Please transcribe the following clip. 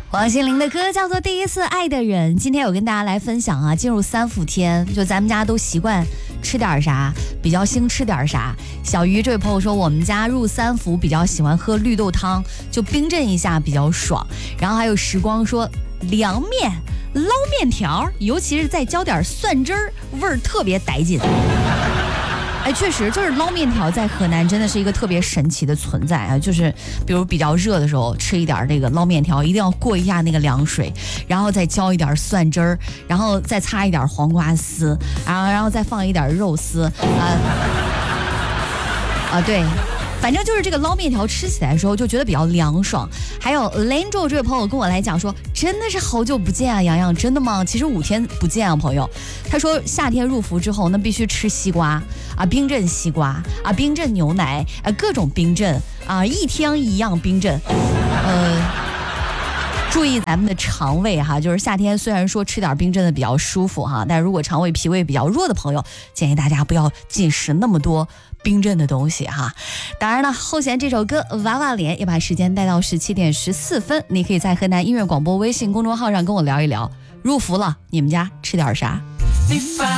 王心凌的歌叫做《第一次爱的人》。今天有跟大家来分享啊，进入3伏天，就咱们家都习惯吃点啥，比较兴吃点啥。小鱼这位朋友说，我们家入3伏比较喜欢喝绿豆汤，就冰镇一下比较爽。然后还有时光说，凉面、捞面条，尤其是再浇点蒜汁儿，味儿特别带劲。哎，确实，就是捞面条在河南真的是一个特别神奇的存在啊！就是比如比较热的时候，吃一点这个捞面条，一定要过一下那个凉水，然后再浇一点蒜汁儿，然后再擦一点黄瓜丝，然后再放一点肉丝，对。反正就是这个捞面条吃起来的时候就觉得比较凉爽。还有 Lanjo 这位朋友跟我来讲说，真的是好久不见啊，洋洋，真的吗？其实5天不见啊，朋友。他说夏天入伏之后，那必须吃西瓜啊，冰镇西瓜啊，冰镇牛奶各种冰镇啊，一天一样冰镇。注意咱们的肠胃哈，就是夏天虽然说吃点冰镇的比较舒服哈，但如果肠胃脾胃比较弱的朋友，建议大家不要进食那么多冰镇的东西哈。当然了，后弦这首歌娃娃脸也把时间带到17点14分，你可以在河南音乐广播微信公众号上跟我聊一聊，入伏了你们家吃点啥。